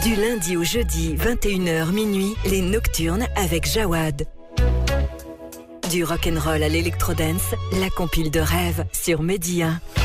Du lundi au jeudi, 21h minuit, les Nocturnes avec Jawad. Du rock'n'roll à l'électrodance, la compile de rêve sur Média.